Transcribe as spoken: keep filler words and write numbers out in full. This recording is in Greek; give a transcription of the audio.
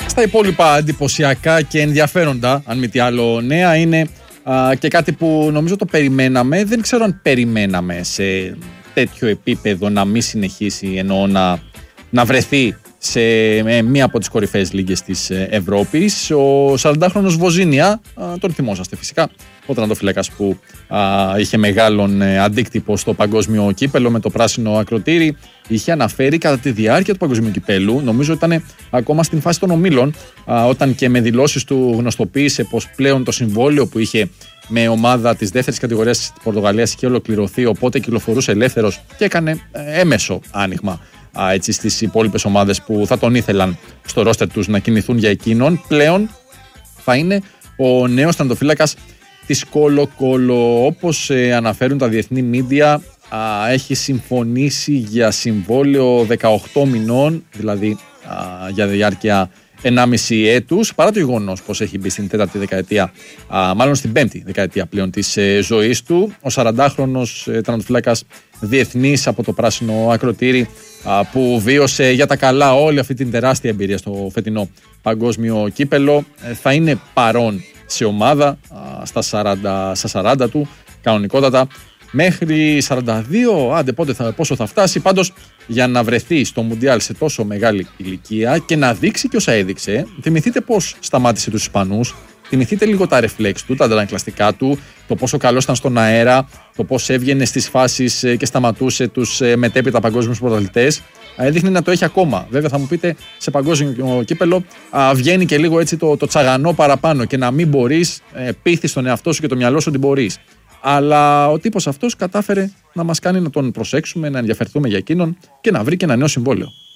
Στα υπόλοιπα εντυπωσιακά και ενδιαφέροντα, αν μη τι άλλο, νέα είναι α, και κάτι που νομίζω το περιμέναμε. Δεν ξέρω αν περιμέναμε σε τέτοιο επίπεδο να μην συνεχίσει, εννοώ να, να βρεθεί σε ε, μία από τις κορυφαίες λίγες της Ευρώπης. Ο σαραντάχρονος Βοζίνια, α, τον θυμόσαστε φυσικά, ο τερματοφύλακας που α, είχε μεγάλον ε, αντίκτυπο στο παγκόσμιο κύπελο με το πράσινο ακροτήρι, είχε αναφέρει κατά τη διάρκεια του παγκοσμίου κυπέλου, νομίζω ήταν ακόμα στην φάση των ομίλων, α, όταν και με δηλώσεις του γνωστοποίησε πως πλέον το συμβόλαιο που είχε με ομάδα της δεύτερης κατηγορίας της Πορτογαλίας είχε ολοκληρωθεί, οπότε κυκλοφορούσε ελεύθερος και έκανε ε, έμεσο άνοιγμα α, έτσι, στις υπόλοιπες ομάδες που θα τον ήθελαν στο ρόστερ τους να κινηθούν για εκείνον. Πλέον θα είναι ο νέος τερματοφύλακας της Κόλο Κόλο. Όπως ε, αναφέρουν τα διεθνή μίντια, α, έχει συμφωνήσει για συμβόλαιο δεκαοκτώ μηνών, δηλαδή α, για διάρκεια ενάμιση έτους, παρά το γεγονός πως έχει μπει στην τέταρτη δεκαετία, α, μάλλον στην πέμπτη δεκαετία πλέον της ε, ζωής του. Ο σαραντάχρονος ε, τερματοφύλακας διεθνής από το πράσινο ακροτήρι, α, που βίωσε για τα καλά όλη αυτή την τεράστια εμπειρία στο φετινό παγκόσμιο κύπελο, ε, θα είναι παρόν σε ομάδα α, στα σαράντα, στα σαράντα του κανονικότατα μέχρι σαράντα δύο, άντε πότε θα, πόσο θα φτάσει, πάντως για να βρεθεί στο Μουντιάλ σε τόσο μεγάλη ηλικία και να δείξει και όσα έδειξε. Θυμηθείτε πως σταμάτησε τους Ισπανούς, θυμηθείτε λίγο τα ρεφλέξ του, τα αντανακλαστικά του, το πόσο καλός ήταν στον αέρα, το πώς έβγαινε στις φάσεις και σταματούσε τους μετέπειτα παγκόσμιους πρωταθλητές. Έδειχνε να το έχει ακόμα. Βέβαια θα μου πείτε, σε παγκόσμιο κύπελο α, βγαίνει και λίγο έτσι το, το τσαγανό παραπάνω και να μην μπορείς, ε, πείθεις τον εαυτό σου και το μυαλό σου ότι μπορείς. Αλλά ο τύπος αυτός κατάφερε να μας κάνει να τον προσέξουμε, να ενδιαφερθούμε για εκείνον και να βρει και ένα νέο συμβόλαιο.